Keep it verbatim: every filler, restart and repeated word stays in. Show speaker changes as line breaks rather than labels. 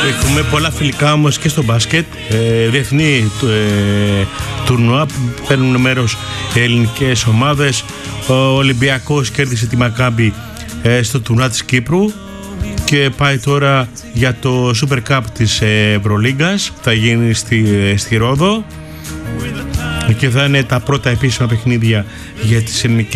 Έχουμε πολλά φιλικά όμως και στο μπάσκετ, ε, διεθνή ε, τουρνουά που παίρνουν μέρος ελληνικές ομάδες. Ο Ολυμπιακός κέρδισε τη Μακάμπι ε, στο τουρνουά της Κύπρου και πάει τώρα για το Super Cup της Ευρωλίγκας. Θα γίνει στη, στη Ρόδο και θα είναι τα πρώτα επίσημα παιχνίδια για τις ελληνικές